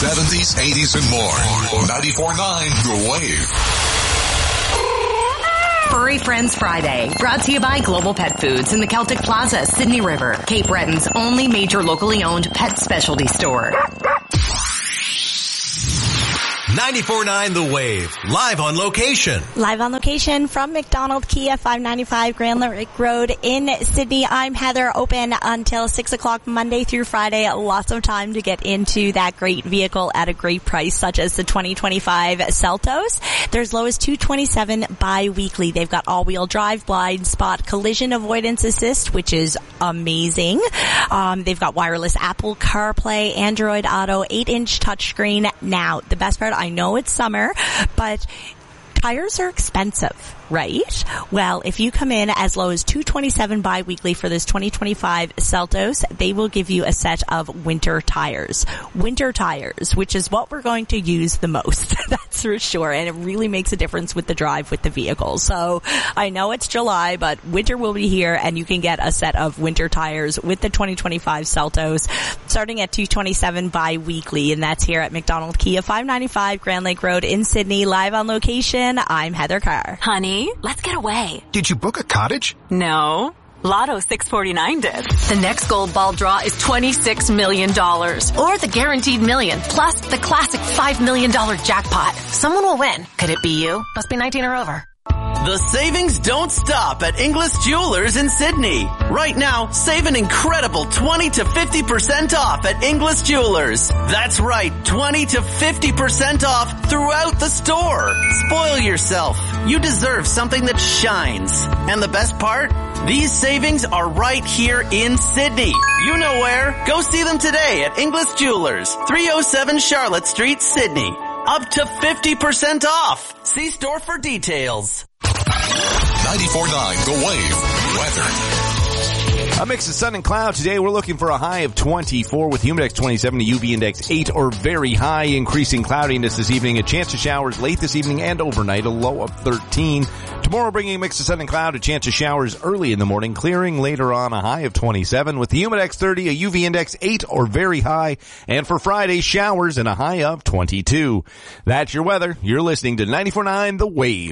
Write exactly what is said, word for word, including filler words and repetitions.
seventies, eighties, and more. ninety-four point nine The Wave. Furry Friends Friday, brought to you by Global Pet Foods in the Celtic Plaza, Sydney River, Cape Breton's only major locally owned pet specialty store. ninety-four point nine The Wave, live on location. Live on location from McDonald Kia, five ninety-five Grand Lake Road in Sydney. I'm Heather, open until six o'clock Monday through Friday. Lots of time to get into that great vehicle at a great price, such as the twenty twenty-five Seltos. They're as low as two hundred twenty-seven dollars bi-weekly. They've got all-wheel drive, blind spot, collision avoidance assist, which is amazing. Um, they've got wireless Apple CarPlay, Android Auto, eight inch touchscreen. Now, the best part, I know it's summer, but tires are expensive, right? Well, if you come in as low as two hundred twenty-seven dollars bi-weekly for this twenty twenty-five Seltos, they will give you a set of winter tires. Winter tires, which is what we're going to use the most, that's for sure. And it really makes a difference with the drive with the vehicle. So I know it's July, but winter will be here, and you can get a set of winter tires with the twenty twenty-five Seltos starting at two hundred twenty-seven dollars bi-weekly. And that's here at McDonald Kia, five ninety-five Grand Lake Road in Sydney. Live on location, I'm Heather Carr. Honey, let's get away. Did you book a cottage? No. Lotto six forty-nine did. The next gold ball draw is twenty-six million dollars. Or the guaranteed million, plus the classic five million dollars jackpot. Someone will win. Could it be you? Must be nineteen or over. The savings don't stop at Inglis Jewelers in Sydney. Right now, save an incredible twenty to fifty percent off at Inglis Jewelers. That's right, twenty to fifty percent off throughout the store. Spoil yourself. You deserve something that shines. And the best part? These savings are right here in Sydney. You know where. Go see them today at Inglis Jewelers, three oh seven Charlotte Street, Sydney. Up to fifty percent off. See store for details. ninety-four point nine The Wave. Weather. A mix of sun and cloud. Today we're looking for a high of twenty-four with humid index twenty-seven, a U V index eight or very high. Increasing cloudiness this evening, a chance of showers late this evening and overnight, a low of thirteen. Tomorrow bringing a mix of sun and cloud, a chance of showers early in the morning, clearing later on, a high of twenty-seven with the humid index thirty, a U V index eight or very high. And for Friday, showers and a high of twenty-two. That's your weather. You're listening to ninety-four point nine The Wave.